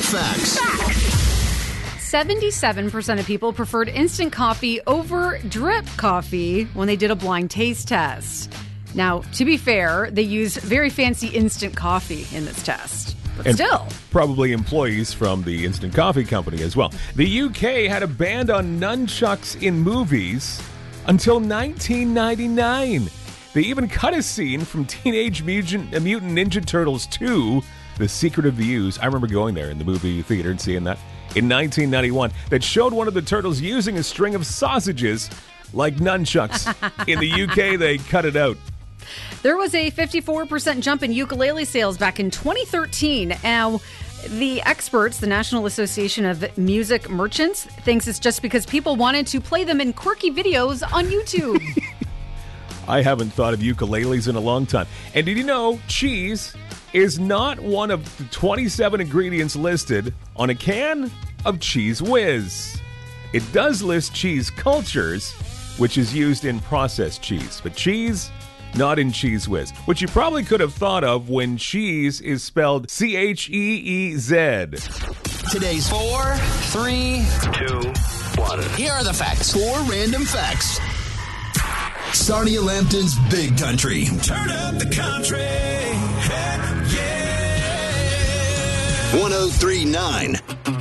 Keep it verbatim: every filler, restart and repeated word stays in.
facts. seventy-seven percent of people preferred instant coffee over drip coffee when they did a blind taste test. Now, to be fair, they used very fancy instant coffee in this test. But and still. Probably employees from the instant coffee company as well. The U K had a ban on nunchucks in movies until nineteen ninety-nine. They even cut a scene from Teenage Mutant, uh, Mutant Ninja Turtles two, The Secret of the Ooze. I remember going there in the movie theater and seeing that in nineteen ninety-one. That showed one of the turtles using a string of sausages like nunchucks. In the U K, they cut it out. There was a fifty-four percent jump in ukulele sales back in twenty thirteen. Now, the experts, the National Association of Music Merchants, thinks it's just because people wanted to play them in quirky videos on YouTube. I haven't thought of ukuleles in a long time. And did you know cheese is not one of the twenty-seven ingredients listed on a can of Cheese Whiz? It does list cheese cultures, which is used in processed cheese, but cheese, not in Cheese Whiz, which you probably could have thought of when cheese is spelled C H E E Z. Today's four, three, two, one. Here are the facts. Four random facts. Sarnia Lambton's Big Country. Turn up the country. Heck yeah. one oh three point nine